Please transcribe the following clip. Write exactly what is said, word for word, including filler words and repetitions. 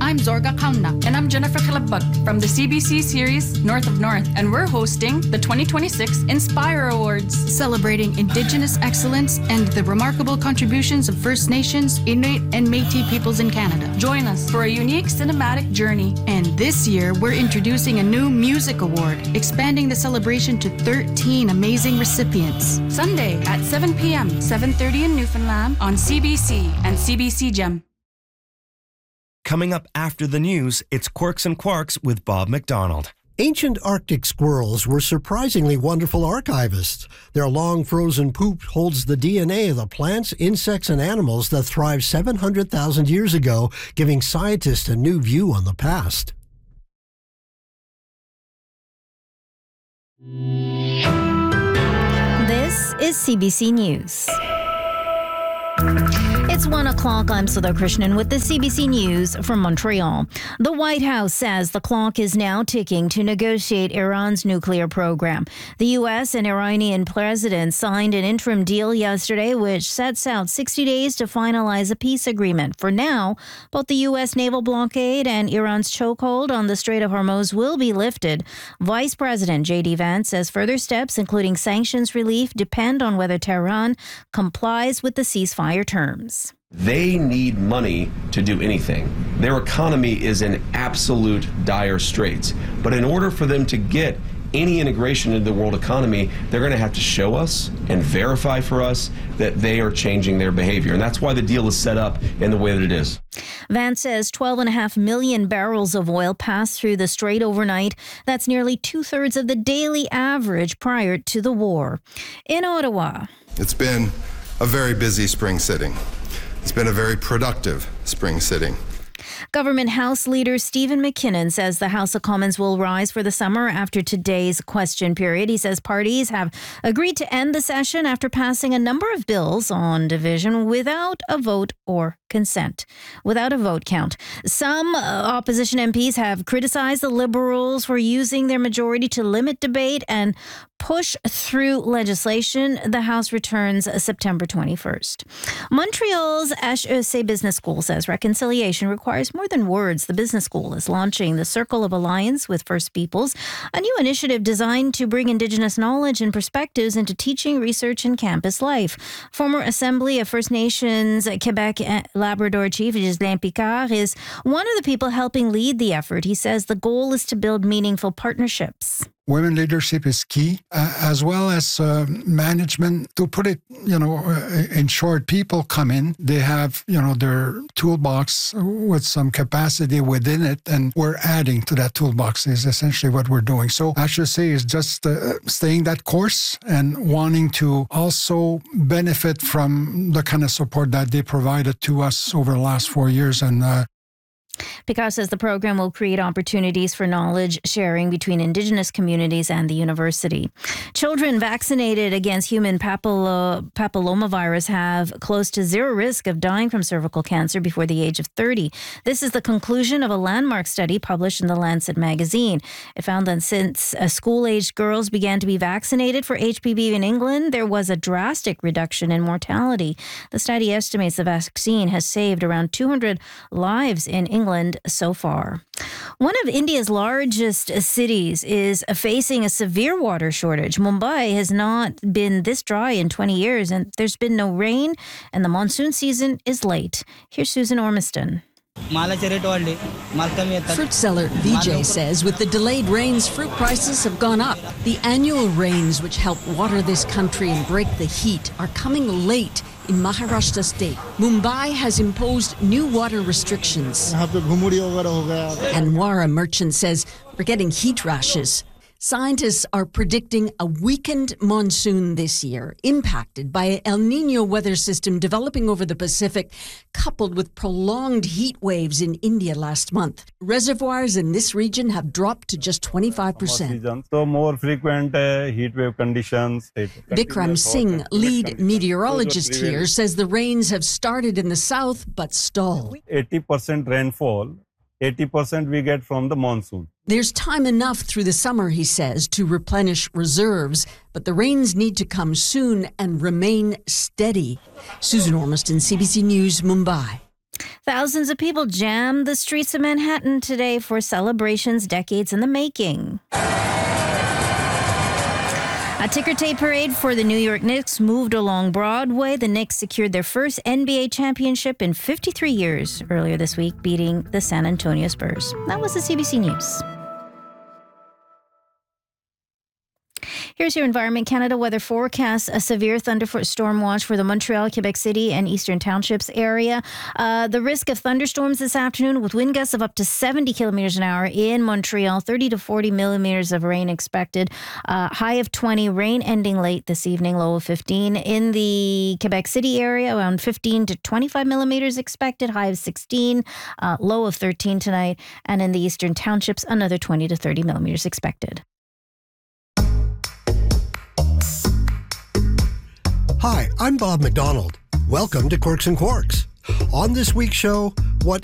I'm Zorga Kauna. And I'm Jennifer Khilabak from the C B C series North of North. And we're hosting the twenty twenty-six Inspire Awards, celebrating Indigenous excellence and the remarkable contributions of First Nations, Inuit, and Métis peoples in Canada. Join us for a unique cinematic journey. And this year, we're introducing a new music award, expanding the celebration to thirteen amazing recipients. Sunday at seven p.m., seven thirty in Newfoundland on C B C and C B C Gem. Coming up after the news, it's Quirks and Quarks with Bob McDonald. Ancient Arctic squirrels were surprisingly wonderful archivists. Their long frozen poop holds the D N A of the plants, insects, and animals that thrived seven hundred thousand years ago, giving scientists a new view on the past. This is C B C News. It's one o'clock. I'm Sudha Krishnan with the C B C News from Montreal. The White House says the clock is now ticking to negotiate Iran's nuclear program. The U S and Iranian president signed an interim deal yesterday, which sets out sixty days to finalize a peace agreement. For now, both the U S naval blockade and Iran's chokehold on the Strait of Hormuz will be lifted. Vice President J D Vance says further steps, including sanctions relief, depend on whether Tehran complies with the ceasefire terms. They need money to do anything. Their economy is in absolute dire straits. But in order for them to get any integration into the world economy, they're going to have to show us and verify for us that they are changing their behavior. And that's why the deal is set up in the way that it is. Vance says twelve and a half million barrels of oil passed through the strait overnight. That's nearly two-thirds of the daily average prior to the war. In Ottawa, it's been a very busy spring sitting. It's been a very productive spring sitting. Government House Leader Stephen McKinnon says the House of Commons will rise for the summer after today's question period. He says parties have agreed to end the session after passing a number of bills on division without a vote or consent, without a vote count. Some uh, opposition M Ps have criticized the Liberals for using their majority to limit debate and push through legislation. The House returns September twenty-first. Montreal's H E C Business School says reconciliation requires more than words. The business school is launching the Circle of Alliance with First Peoples, a new initiative designed to bring Indigenous knowledge and perspectives into teaching, research, and campus life. Former Assembly of First Nations Quebec Labrador Chief Ghislain Picard is one of the people helping lead the effort. He says the goal is to build meaningful partnerships. Women leadership is key, uh, as well as uh, management. To put it, you know, uh, in short, people come in, they have, you know, their toolbox with some capacity within it, and we're adding to that toolbox is essentially what we're doing. So I should say is just uh, staying that course and wanting to also benefit from the kind of support that they provided to us over the last four years. And uh, Picard says the program will create opportunities for knowledge sharing between Indigenous communities and the university. Children vaccinated against human papillo- papillomavirus have close to zero risk of dying from cervical cancer before the age of thirty. This is the conclusion of a landmark study published in The Lancet magazine. It found that since uh, school-aged girls began to be vaccinated for H P V in England, there was a drastic reduction in mortality. The study estimates the vaccine has saved around two hundred lives in England so far. One of India's largest cities is facing a severe water shortage. Mumbai has not been this dry in twenty years, and there's been no rain, and the monsoon season is late. Here's Susan Ormiston. Fruit seller Vijay says with the delayed rains, fruit prices have gone up. The annual rains, which help water this country and break the heat, are coming late in Maharashtra state. Mumbai has imposed new water restrictions. And Wara merchant says we're getting heat rashes. Scientists are predicting a weakened monsoon this year, impacted by an El Niño weather system developing over the Pacific, coupled with prolonged heat waves in India last month. Reservoirs in this region have dropped to just twenty-five percent. So more frequent uh, heat wave conditions. Bikram Singh, lead meteorologist here, says the rains have started in the south but stalled. eighty percent rainfall, eighty percent we get from the monsoon. There's time enough through the summer, he says, to replenish reserves, but the rains need to come soon and remain steady. Susan Ormiston, C B C News, Mumbai. Thousands of people jammed the streets of Manhattan today for celebrations decades in the making. A ticker tape parade for the New York Knicks moved along Broadway. The Knicks secured their first N B A championship in fifty-three years earlier this week, beating the San Antonio Spurs. That was the C B C News. Here's your Environment Canada weather forecast. A severe thunderstorm watch for the Montreal, Quebec City, and Eastern Townships area. Uh, the risk of thunderstorms this afternoon with wind gusts of up to seventy kilometers an hour in Montreal. thirty to forty millimeters of rain expected. Uh, high of twenty. Rain ending late this evening. Low of fifteen. In the Quebec City area, around fifteen to twenty-five millimeters expected. High of sixteen. Uh, low of thirteen tonight. And in the Eastern Townships, another twenty to thirty millimeters expected. Hi, I'm Bob McDonald. Welcome to Quirks and Quarks. On this week's show, what